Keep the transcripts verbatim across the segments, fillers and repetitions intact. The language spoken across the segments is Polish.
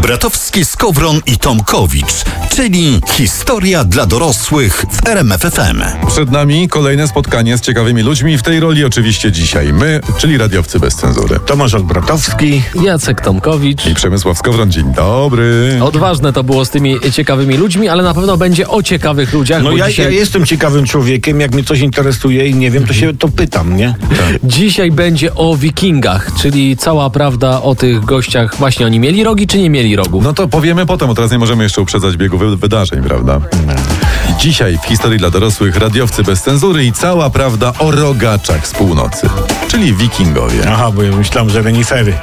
Olbratowski, Skowron i Tomkowicz, czyli historia dla dorosłych w R M F F M. Przed nami kolejne spotkanie z ciekawymi ludźmi, w tej roli oczywiście dzisiaj my, czyli radiowcy bez cenzury. Tomasz Olbratowski, Jacek Tomkowicz I Przemysław Skowron. Dzień dobry. Odważne to było z tymi ciekawymi ludźmi, ale na pewno będzie o ciekawych ludziach. No bo ja, dzisiaj... ja jestem ciekawym człowiekiem, jak mnie coś interesuje i nie wiem, to się to pytam, nie? Dzisiaj będzie o wikingach, czyli cała prawda o tych gościach. Właśnie oni mieli rogi, czy nie mieli rogów? No to powiemy potem, bo teraz nie możemy jeszcze uprzedzać biegu wy- wydarzeń, prawda? Dzisiaj w historii dla dorosłych radiowcy bez cenzury i cała prawda o rogaczach z północy, czyli wikingowie. Aha, bo ja myślałem, że renifery.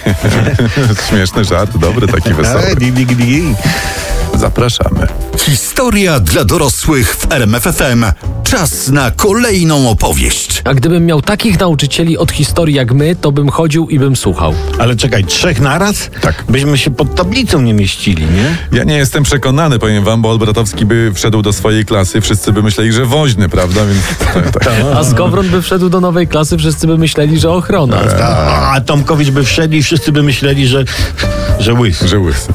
Śmieszny żart, dobry, taki wesoły. Di, di, di, di. Zapraszamy. Historia dla dorosłych w R M F F M. Czas na kolejną opowieść. A gdybym miał takich nauczycieli od historii jak my, to bym chodził i bym słuchał. Ale czekaj, trzech naraz? Tak. Byśmy się pod tablicą nie mieścili, nie? Ja nie jestem przekonany, powiem wam, bo Olbratowski by wszedł do swojej klasy, wszyscy by myśleli, że woźny, prawda? Więc tak. A Skowron by wszedł do nowej klasy, wszyscy by myśleli, że ochrona. A, a Tomkowicz by wszedł i wszyscy by myśleli, że, że łys. Że łysy.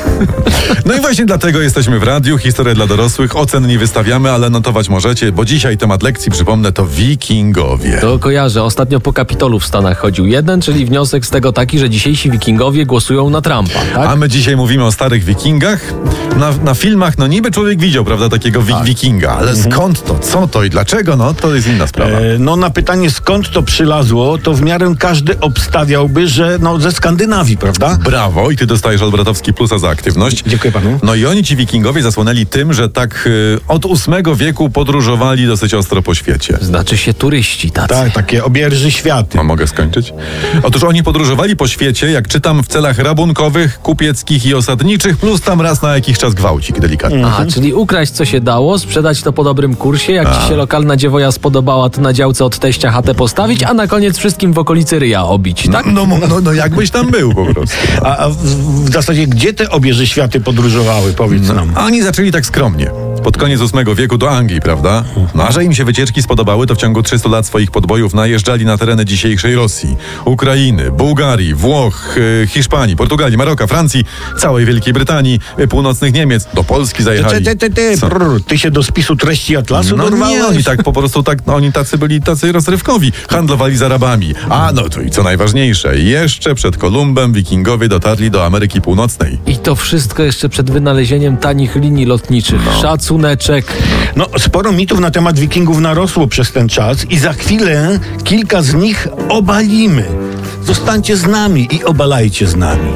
No i właśnie dlatego jesteśmy w radiu. Historię dla dorosłych. Ocen nie wystawiamy, ale notować możecie, bo dzisiaj temat lekcji, przypomnę, to wikingowie. To kojarzę. Ostatnio po Kapitolu w Stanach chodził jeden, czyli wniosek z tego taki, że dzisiejsi wikingowie głosują na Trumpa, tak? A my dzisiaj mówimy o starych wikingach. Na, na filmach, no niby człowiek widział, prawda, takiego wi- wikinga, ale skąd to, co to i dlaczego, no to jest inna sprawa. E, no na pytanie, skąd to przylazło, to w miarę każdy obstawiałby, że no ze Skandynawii, prawda? Brawo, i ty dostajesz Olbratowski plusa za aktywność. Dziękuję panu. No i oni, ci wikingowie, zasłonęli tym, że tak y, od ósmego wieku podróżowali dosyć ostro po świecie. Znaczy się turyści tacy. Tak, takie obieży światy. A mogę skończyć? Otóż oni podróżowali po świecie, jak czytam, w celach rabunkowych, kupieckich i osadniczych, plus tam raz na jakiś czas gwałcik delikatny. Aha, czyli ukraść co się dało, sprzedać to po dobrym kursie, jak ci się lokalna dziewoja spodobała, to na działce od teścia chatę postawić, a na koniec wszystkim w okolicy ryja obić, tak? No, no, no, no jakbyś tam był po prostu. A, a w, w zasadzie gdzie te obieży światy podróżowały, powiedz nam. A oni zaczęli tak skromnie. Pod koniec ósmego wieku do Anglii, prawda? No a że im się wycieczki spodobały, to w ciągu trzystu lat swoich podbojów najeżdżali na tereny dzisiejszej Rosji, Ukrainy, Bułgarii, Włoch, y, Hiszpanii, Portugalii, Maroka, Francji, całej Wielkiej Brytanii, y, północnych Niemiec, do Polski zajechali. Ty, ty, ty, ty, Co? brr, ty się do spisu treści Atlasu No dorwałeś? nie, oni tak po prostu, tak, no, oni tacy byli tacy rozrywkowi, handlowali z Arabami. A no to i co najważniejsze, jeszcze przed Kolumbem wikingowie dotarli do Ameryki Północnej. I to wszystko jeszcze przed wynalezieniem tanich linii lotniczych. Szacuneczek. No, sporo mitów na temat wikingów narosło przez ten czas i za chwilę kilka z nich obalimy. Zostańcie z nami i obalajcie z nami.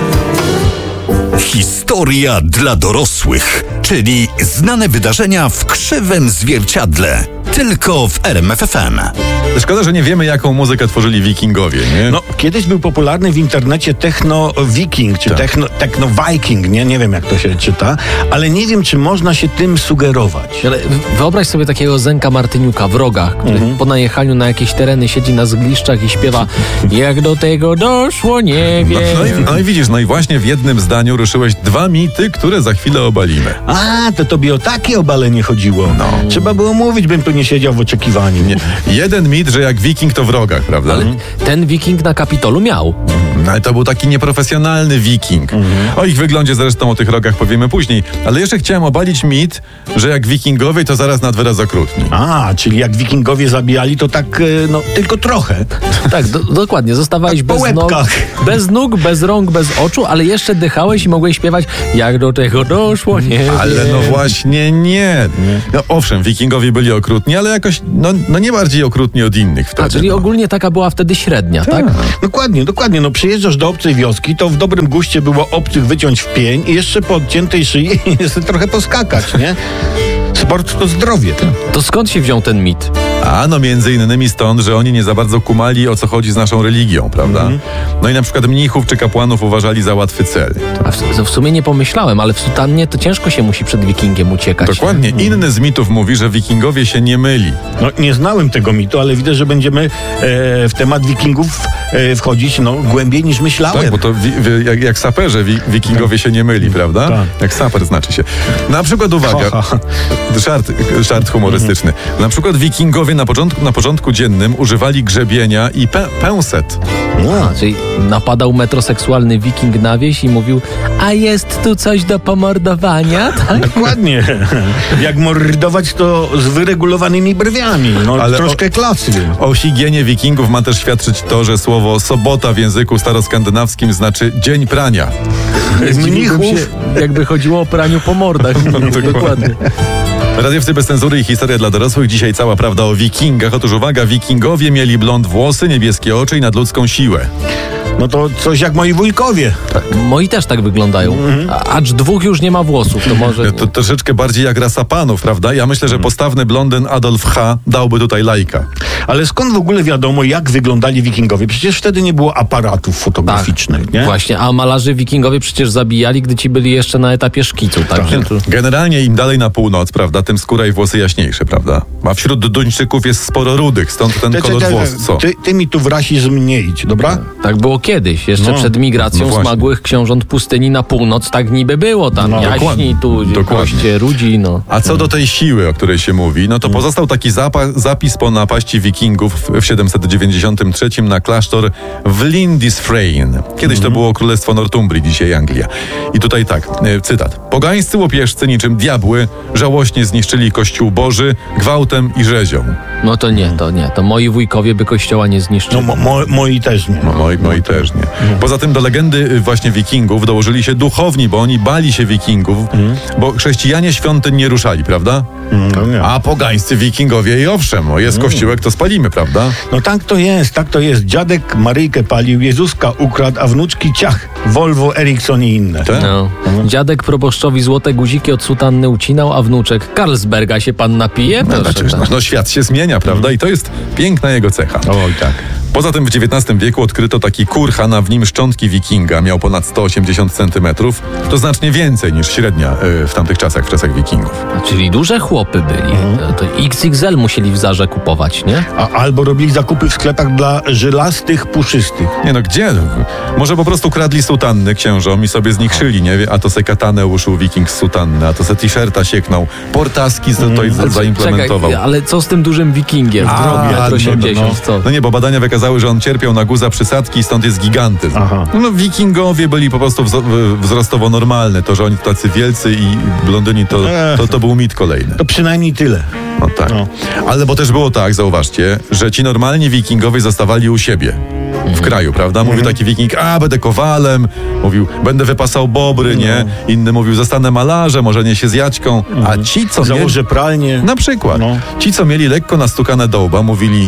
Historia dla dorosłych, czyli znane wydarzenia w krzywym zwierciadle. Tylko w R M F F M. Szkoda, że nie wiemy, jaką muzykę tworzyli wikingowie, nie? No, kiedyś był popularny w internecie techno-wiking, czy Tak. techno, techno-viking, nie? Nie wiem, jak to się czyta, ale nie wiem, czy można się tym sugerować. Ale wyobraź sobie takiego Zenka Martyniuka w Rogach, który po najechaniu na jakieś tereny siedzi na zgliszczach i śpiewa jak do tego doszło, nie No, wiem. no, i, no i widzisz, no i właśnie w jednym zdaniu ruszyłeś dwa mity, które za chwilę obalimy. A, to tobie o takie obalenie chodziło. No. Trzeba było mówić, bym tu nie siedział w oczekiwaniu. Nie. Jeden mit, że jak wiking to w rogach, prawda? Ale ten wiking na Kapitolu miał. No, ale to był taki nieprofesjonalny wiking. O ich wyglądzie zresztą, o tych rogach powiemy później. Ale jeszcze chciałem obalić mit, że jak wikingowie to zaraz nad wyraz okrutni. A, czyli jak wikingowie zabijali, to tak, e, no, tylko trochę. Tak, do, dokładnie. Zostawałeś Tak po bez nóg, łebkach. bez nóg, bez rąk, bez oczu, ale jeszcze dychałeś i mogłeś śpiewać jak do tego doszło, nie Ale wiem. no właśnie nie. No, owszem, wikingowie byli okrutni, ale jakoś, no, no nie bardziej okrutni od innych wtedy. A, czyli no. ogólnie taka była wtedy średnia, tak? Dokładnie, dokładnie. No przyjeżdżasz do obcej wioski, to w dobrym guście było obcych wyciąć w pień i jeszcze po odciętej szyi jeszcze trochę poskakać, nie? Sport to zdrowie. To skąd się wziął ten mit? A no między innymi stąd, że oni nie za bardzo kumali, o co chodzi z naszą religią, prawda? No i na przykład mnichów czy kapłanów uważali za łatwy cel. A w, w sumie nie pomyślałem, ale w sutannie to ciężko się musi przed wikingiem uciekać. Dokładnie. Inny z mitów mówi, że wikingowie się nie myli. No nie znałem tego mitu, ale widzę, że będziemy e, w temat wikingów e, wchodzić no, głębiej niż myślałem. Tak, bo to wi, wi, jak, jak saperze wi, wikingowie się nie myli, prawda? Tak. Jak saper znaczy się. Na przykład uwaga, Ha, ha. żart, żart humorystyczny. Na przykład wikingowie na, początku, na porządku dziennym używali grzebienia i pę, pęset. A, czyli napadał metroseksualny wiking na wieś i mówił: A jest tu coś do pomordowania? Tak? Dokładnie. Jak mordować, to z wyregulowanymi brwiami. No, Ale troszkę o- klasy. O higienie wikingów ma też świadczyć to, że słowo sobota w języku staroskandynawskim znaczy dzień prania. Mnichów. Się, jakby chodziło o praniu po mordach. Dokładnie. Radiowcy bez cenzury i historia dla dorosłych. Dzisiaj cała prawda o wikingach. Otóż uwaga, wikingowie mieli blond włosy, niebieskie oczy i nadludzką siłę. No to coś jak moi wujkowie. Moi też tak wyglądają. A, acz dwóch już nie ma włosów, to może... To troszeczkę bardziej jak rasa panów, prawda? Ja myślę, że postawny blondyn Adolf H. dałby tutaj lajka. Ale skąd w ogóle wiadomo, jak wyglądali wikingowie? Przecież wtedy nie było aparatów fotograficznych, nie? Właśnie, a malarzy wikingowie przecież zabijali, gdy ci byli jeszcze na etapie szkicu, także to... Generalnie im dalej na północ, prawda, tym skóra i włosy jaśniejsze, prawda? A wśród Duńczyków jest sporo rudych, stąd ten Ty- ty- kolor ty- włosów. Co? Ty, ty mi tu w rasizm nie idź, dobra? Tak było kiedyś, jeszcze No, przed migracją no właśnie. smagłych książąt pustyni na północ, tak niby było tam, No, jaśni, dokładnie, tu dokładnie. goście, rudzi, no. A co do tej siły, o której się mówi, no to pozostał taki zapa- zapis po napaści wikingów w w siedemset dziewięćdziesiątym trzecim na klasztor w Lindisfarne. Kiedyś to było Królestwo Northumbrii, dzisiaj Anglia. I tutaj tak, e, cytat. Pogańscy łopieżcy niczym diabły żałośnie zniszczyli Kościół Boży gwałtem i rzezią. No to nie, to nie, to moi wujkowie by kościoła nie No zniszczyli. mo, mo, moi też nie. No, moi, moi też nie. Poza tym do legendy y, właśnie wikingów dołożyli się duchowni, bo oni bali się wikingów, bo chrześcijanie świątyń nie ruszali, prawda? No, nie. A pogańscy wikingowie i owszem, o jest kościółek, to spalimy, prawda? No tak to jest, tak to jest. Dziadek Maryjkę palił, Jezuska ukradł, a wnuczki ciach. Volvo, Ericsson i inne. Tak? No. Dziadek proboszczowi złote guziki od sutanny ucinał, a wnuczek Carlsberga się pan napije? No, Proszę, znaczy, no, tak. no świat się zmienia, prawda? I to jest piękna jego cecha. Oj tak. Poza tym w dziewiętnastym wieku odkryto taki kurhan, a w nim szczątki wikinga. Miał ponad sto osiemdziesiąt centymetrów. To znacznie więcej niż średnia y, w tamtych czasach, w czasach wikingów. Czyli duże chłopy byli. To, to X X L musieli w Zarze kupować, nie? A, albo robili zakupy w sklepach dla żylastych, puszystych. Nie no, gdzie? Może po prostu kradli sutanny księżom i sobie z nich szyli, nie wie? A to se katanę uszył wiking z sutanny, a to se t-shirta sieknął. Portaski z- to mm. zaimplementował. Czekaj, ale co z tym dużym wikingiem? A, metr no, osiemdziesiąt, co? No nie, bo badania wykazały, że on cierpiał na guza przysadki i stąd jest gigantyzm. Aha. No wikingowie byli po prostu wzo- w- wzrostowo normalny. To, że oni tacy wielcy i blondyni, to, to, to był mit kolejny. To przynajmniej tyle. No tak. No. Ale bo też było tak, zauważcie, że ci normalni wikingowie zostawali u siebie. W kraju, prawda? Mówił taki wiking, a będę kowalem, mówił, będę wypasał bobry, nie? Inny mówił, zostanę malarzem, może nie się z Jaćką. A ci, co mieli... Założę pralnię. Na przykład. No. Ci, co mieli lekko nastukane do łba, mówili,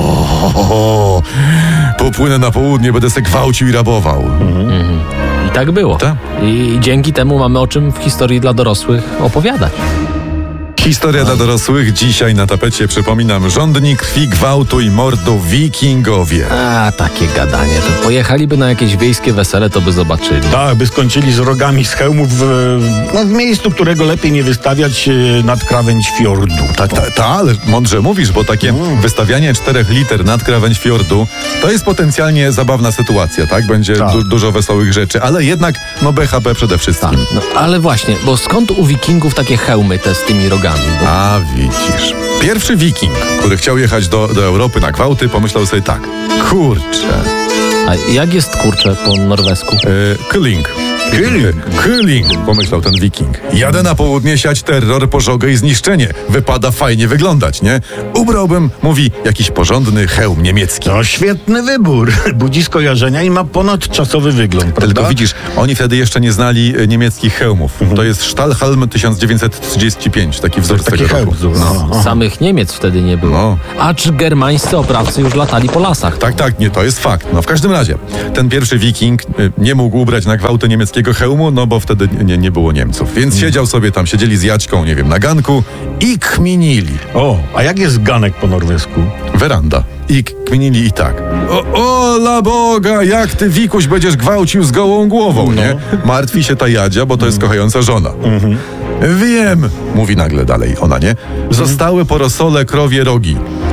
o, popłynę na południe, będę se gwałcił i rabował. I tak było. Tak. I dzięki temu mamy o czym w historii dla dorosłych opowiadać. Historia dla dorosłych. Dzisiaj na tapecie, przypominam, żądni krwi, gwałtu i mordu wikingowie. A, takie gadanie. To pojechaliby na jakieś wiejskie wesele, to by zobaczyli. Tak, by skończyli z rogami z hełmów w, no, w miejscu, którego lepiej nie wystawiać e, nad krawędź fiordu. Ta, ta, ta, ale mądrze mówisz, bo takie wystawianie czterech liter nad krawędź fiordu to jest potencjalnie zabawna sytuacja, tak? Będzie Tak. du- dużo wesołych rzeczy, ale jednak, no B H P przede wszystkim. Tak. No, ale właśnie, bo skąd u wikingów takie hełmy te z tymi rogami? Bo... A widzisz. Pierwszy wiking, który chciał jechać do, do Europy na gwałty, pomyślał sobie tak. Kurczę. A jak jest kurczę po norwesku? E, Kylling. Kylling. Kylling, pomyślał ten wiking. Jadę na południe siać terror, pożogę i zniszczenie. Wypada fajnie wyglądać, nie? Ubrałbym, mówi, jakiś porządny hełm niemiecki. To świetny wybór. Budzi skojarzenia i ma ponadczasowy wygląd, prawda? Tylko widzisz, oni wtedy jeszcze nie znali e, niemieckich hełmów. To jest Stahlhelm tysiąc dziewięćset trzydzieści pięć, taki wzór z Taki tego hełm roku. wzór. No. Aha. Samych Niemiec wtedy nie było. No. Acz germańscy oprawcy już latali po lasach. Tak, tak, nie, to jest fakt. No w każdym razie, ten pierwszy wiking y, nie mógł ubrać na gwałty niemieckiego hełmu, no bo wtedy nie, nie było Niemców. Więc siedział sobie tam, siedzieli z Jaćką, nie wiem, na ganku i kminili. O, a jak jest ganek po norwesku? Weranda. I kminili i tak. O, ola Boga, jak ty, Wikuś, będziesz gwałcił z gołą głową, nie? Martwi się ta Jadzia, bo to jest kochająca żona. Wiem, mówi nagle dalej ona, nie? Zostały po rosole krowie rogi.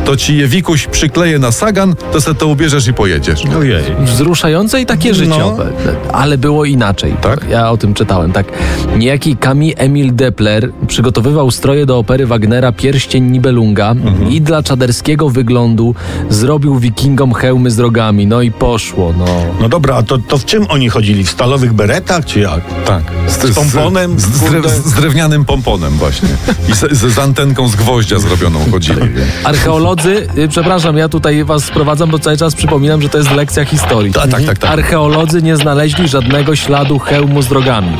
to ci je Wikuś przykleje na sagan, to se to ubierzesz i pojedziesz. Ojej. Wzruszające i takie życiowe. Ale było inaczej. Tak? Ja o tym czytałem, tak. Niejaki Camille Emil Depler przygotowywał stroje do opery Wagnera Pierścień Nibelunga Mhm. i dla czaderskiego wyglądu zrobił wikingom hełmy z rogami. No i poszło, no. No dobra, a to, to w czym oni chodzili? W stalowych beretach, czy jak? Tak. Z pomponem? Z, z, z, Kurde. z drewnianym pomponem właśnie. I z, z, z antenką z gwoździa zrobioną chodzili. Archeolodzy, y, przepraszam, ja tutaj was sprowadzam, bo cały czas przypominam, że to jest lekcja historii. Tak, tak, tak, tak. Archeolodzy nie znaleźli żadnego śladu hełmu z rogami.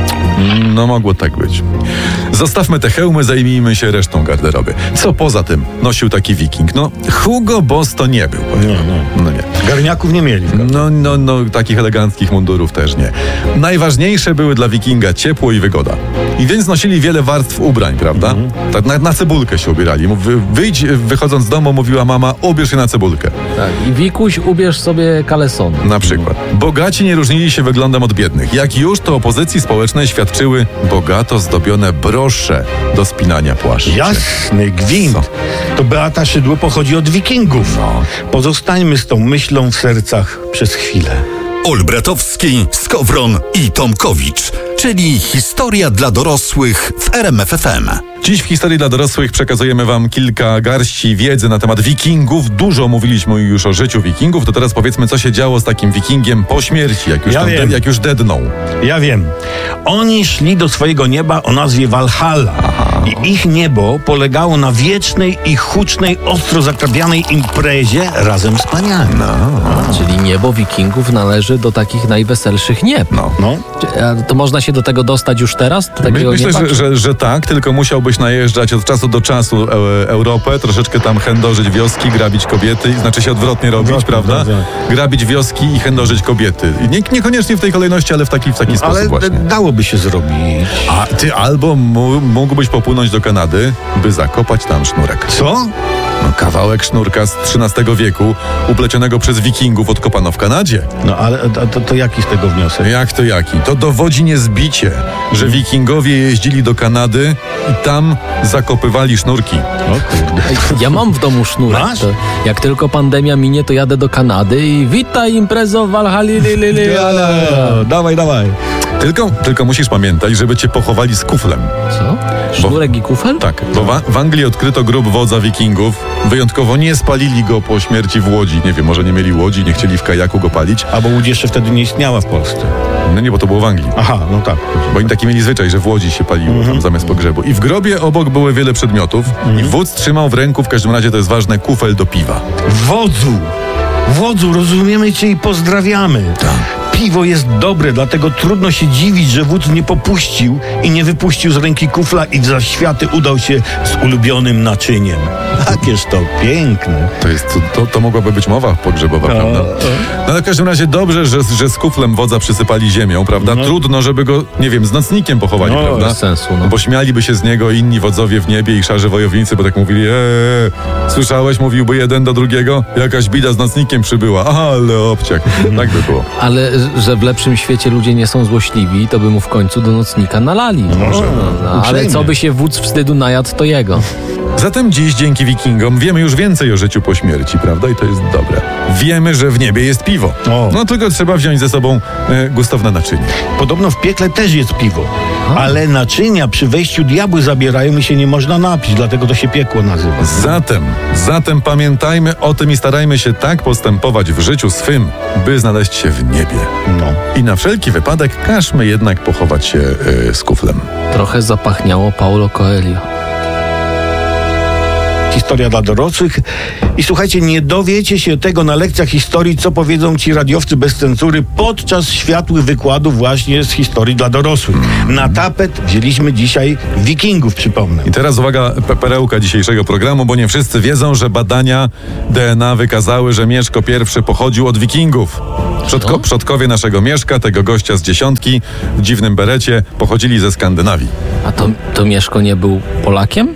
No mogło tak być. Zostawmy te hełmy, zajmijmy się resztą garderoby. Co poza tym nosił taki wiking? No Hugo Boss to nie był. powiem. Nie, nie. No nie. Garniaków nie mieli. No, no, no, takich eleganckich mundurów też nie. Najważniejsze były dla wikinga ciepło i wygoda. I więc nosili wiele warstw ubrań, prawda? Mhm. Tak na, na cebulkę się ubierali. Mów, wy- wyjdź, wychodząc z domu, mówiła mama, ubierz się na cebulkę. Tak. I Wikuś, ubierz sobie kalesony. Na przykład. Bogaci nie różnili się wyglądem od biednych. Jak już, to opozycji społecznej świadczyły bogato zdobione brosze do spinania płaszczy. Jasny gwint. Co? To Beata Szydło pochodzi od wikingów. No. Pozostańmy z tą myślą w sercach przez chwilę. Olbratowski, Skowron i Tomkowicz, czyli historia dla dorosłych w R M F F M. Dziś w historii dla dorosłych przekazujemy wam kilka garści wiedzy na temat wikingów. Dużo mówiliśmy już o życiu wikingów, to teraz powiedzmy, co się działo z takim wikingiem po śmierci, jak już, Ja tam wiem. jak już dednął. Ja wiem. Oni szli do swojego nieba o nazwie Walhalla. I ich niebo polegało na wiecznej i hucznej, ostro zakrapianej imprezie razem z paniami. Czyli niebo wikingów należy do takich najweselszych nieb. No. No. Czy- a To można się do tego dostać już teraz? Do My, takiego myślę, nieba? że, że, że tak, tylko musiałbyś najeżdżać od czasu do czasu e, Europę, troszeczkę tam chędożyć wioski, grabić kobiety, znaczy się odwrotnie robić, Odwrotnie, prawda? tak, tak. Grabić wioski i chędożyć kobiety. I nie, niekoniecznie w tej kolejności, ale w taki, w taki sposób Ale właśnie. d- dałoby się zrobić. A ty albo mu- mógłbyś popłynąć do Kanady, by zakopać tam sznurek. Co? No, kawałek sznurka z trzynastego wieku, uplecionego przez wikingów, odkopano w Kanadzie. No ale to, to, to jaki z tego wniosek? Jak to jaki? To dowodzi niezbicie, że wikingowie jeździli do Kanady i tam zakopywali sznurki. O kurde. Ja mam w domu sznurek. Masz? To jak tylko pandemia minie, to jadę do Kanady i witaj imprezo w Walhalli. li, li, li, ale- Ja, dawaj, dawaj. Tylko, tylko musisz pamiętać, żeby cię pochowali z kuflem. Co? Sznurek i kufel? Tak, bo wa- w Anglii odkryto grób wodza wikingów. Wyjątkowo nie spalili go po śmierci w Łodzi. Nie wiem, może nie mieli łodzi, nie chcieli w kajaku go palić. Albo łódź jeszcze wtedy nie istniała w Polsce. No nie, bo to było w Anglii. Aha, no tak. Bo oni taki mieli zwyczaj, że w Łodzi się paliło tam zamiast pogrzebu. I w grobie obok było wiele przedmiotów i wódz trzymał w ręku, w każdym razie to jest ważne, kufel do piwa. Wodzu! Wodzu, rozumiemy cię i pozdrawiamy. Piwo jest dobre, dlatego trudno się dziwić, że wódz nie popuścił i nie wypuścił z ręki kufla i w zaświaty udał się z ulubionym naczyniem. Jakież to piękne. To jest, to, to mogłaby być mowa pogrzebowa, prawda? No ale w każdym razie dobrze, że, że z kuflem wodza przysypali ziemią, prawda? No. Trudno, żeby go, nie wiem, z nocnikiem pochowali, No, prawda? bez sensu, no. Bo śmialiby się z niego inni wodzowie w niebie i szarzy wojownicy, bo tak mówili, eee, słyszałeś, mówiłby jeden do drugiego, jakaś bida z nocnikiem przybyła, aha, ale obciak. Tak by było. Ale że w lepszym świecie ludzie nie są złośliwi, to by mu w końcu do nocnika nalali. Może. No, ale Uprzejmie. co by się wódz wstydu najadł, to jego. Zatem dziś dzięki wikingom wiemy już więcej o życiu po śmierci, prawda? I to jest dobre. Wiemy, że w niebie jest piwo. O. No tylko trzeba wziąć ze sobą e, gustowne naczynie. Podobno w piekle też jest piwo. Ale naczynia przy wejściu diabły zabierają i się nie można napić, dlatego to się piekło nazywa. Zatem, zatem pamiętajmy o tym i starajmy się tak postępować w życiu swym, by znaleźć się w niebie. No. I na wszelki wypadek każmy jednak pochować się e, z kuflem. Trochę zapachniało Paulo Coelho. Historia dla dorosłych. I słuchajcie, nie dowiecie się tego na lekcjach historii, co powiedzą ci radiowcy bez cenzury podczas światłych wykładów właśnie z historii dla dorosłych. Na tapet wzięliśmy dzisiaj wikingów, przypomnę. I teraz uwaga, pe- perełka dzisiejszego programu, bo nie wszyscy wiedzą, że badania D N A wykazały, że Mieszko I pochodził od wikingów. Przodko, Co? przodkowie naszego Mieszka, tego gościa z dziesiątki, w dziwnym berecie, pochodzili ze Skandynawii. A to, to Mieszko nie był Polakiem?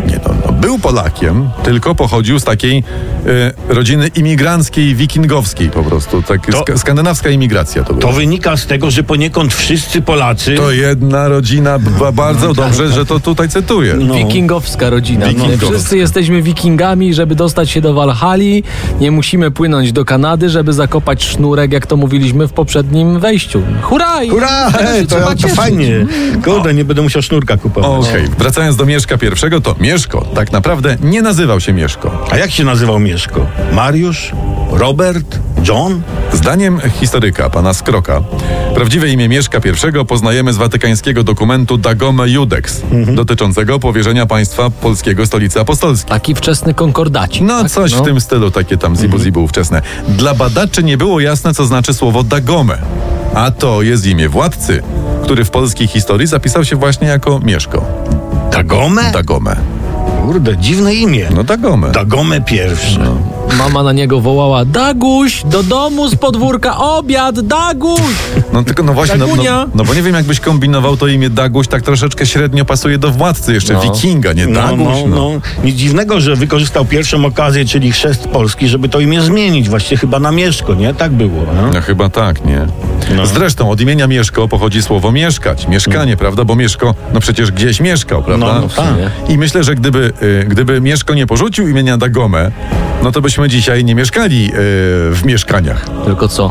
Nie, no, no, był Polakiem, tylko pochodził z takiej e, rodziny imigranckiej, wikingowskiej po prostu. Tak, To- sk- skandynawska imigracja to była. To wynika z tego, że poniekąd wszyscy Polacy... To jedna rodzina, b- bardzo dobrze, że to tutaj cytuję. No. Wikingowska rodzina. Wikingowska. Wszyscy jesteśmy wikingami, żeby dostać się do Walhalli. Nie musimy płynąć do Kanady, żeby zakopać sznurek, jak to mówiliśmy w poprzednim wejściu. Hurra! I Hurra! tego się Hej, to, trzeba to cieszyć. fajnie. Kurde, nie będę musiał sznurka kupować. Okej, wracając do Mieszka pierwszego, to Mieszko tak naprawdę nie nazywał się Mieszko. A jak się nazywał Mieszko? Mariusz? Robert? John? Zdaniem historyka, pana Skroka, prawdziwe imię Mieszka pierwszego poznajemy z watykańskiego dokumentu Dagome Judex, dotyczącego powierzenia państwa polskiego stolicy apostolskiej. Taki wczesny konkordacik. No tak? coś w tym stylu, takie tam zibu-zibu ówczesne. Dla badaczy nie było jasne, co znaczy słowo Dagome, a to jest imię władcy, który w polskiej historii zapisał się właśnie jako Mieszko. Dagome? Dagome. Kurde, dziwne imię. No Dagome. Dagome pierwszy. Mama na niego wołała: Daguś, do domu z podwórka obiad, Daguś! No tylko no właśnie, no, no, Dagunia. no bo nie wiem, jakbyś kombinował to imię Daguś, tak troszeczkę średnio pasuje do władcy, jeszcze No. wikinga, nie No, Daguś. no, no. Nic dziwnego, że wykorzystał pierwszą okazję, czyli chrzest Polski, żeby to imię zmienić. Właściwie chyba na Mieszko, nie? Tak było. No? No chyba tak, nie? No. Zresztą od imienia Mieszko pochodzi słowo mieszkać, mieszkanie, prawda? Bo Mieszko, no przecież gdzieś mieszkał, prawda? No, no tak. I myślę, że gdyby, y, gdyby Mieszko nie porzucił imienia Dagome, no to byśmy dzisiaj nie mieszkali y, w mieszkaniach. Tylko co?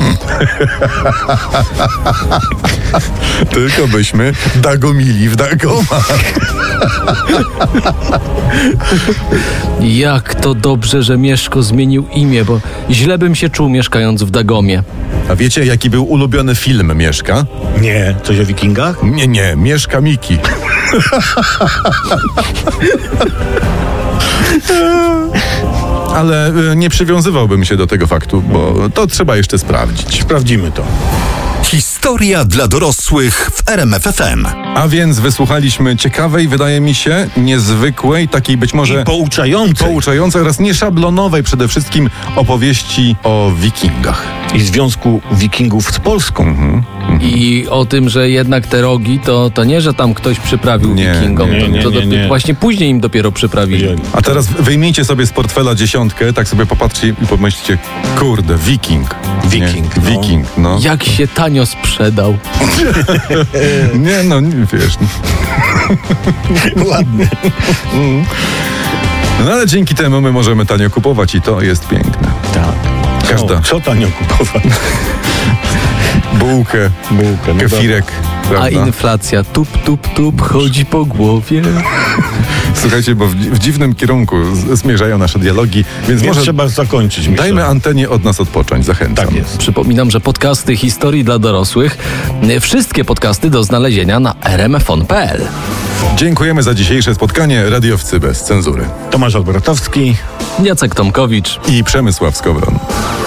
Tylko byśmy dagomili w Dagomach. Jak to dobrze, że Mieszko zmienił imię, bo źle bym się czuł mieszkając w Dagomie. A wiecie, jaki był ulubiony film Mieszka? Nie. Coś o wikingach? Nie, nie, Mieszka Miki. Ale y, nie przywiązywałbym się do tego faktu, bo to trzeba jeszcze sprawdzić. Sprawdzimy to. Historia dla dorosłych w R M F F M. A więc wysłuchaliśmy ciekawej, wydaje mi się, niezwykłej, takiej być może I pouczającej. pouczającej oraz nieszablonowej przede wszystkim opowieści o wikingach. I związku wikingów z Polską. I o tym, że jednak te rogi, to, to nie, że tam ktoś przyprawił Nie, wikingom. nie, to, nie, to nie, dopiero- nie. Właśnie później im dopiero przyprawili. A teraz wyjmijcie sobie z portfela dziesiątkę, tak sobie popatrzcie i pomyślcie, kurde, wiking. Wiking, Nie? no. Wiking, no. Jak się tanio sprzedał. Nie, no, nie, wiesz. Ładnie. No ale dzięki temu my możemy tanio kupować i to jest piękne. Tak. Każda. Co, co tanio kupować? Bułkę, Bułkę. No kefirek, A prawda? inflacja tup, tup, tup chodzi po głowie. Słuchajcie, bo w, w dziwnym kierunku z, zmierzają nasze dialogi, więc Więc może trzeba zakończyć. myślę. dajmy antenie od nas odpocząć. Zachęcam. Tak jest. Przypominam, że podcasty historii dla dorosłych, y, wszystkie podcasty do znalezienia na r m f on kropka p l. Dziękujemy za dzisiejsze spotkanie. Radiowcy bez cenzury. Tomasz Albertowski. Jacek Tomkowicz. I Przemysław Skowron.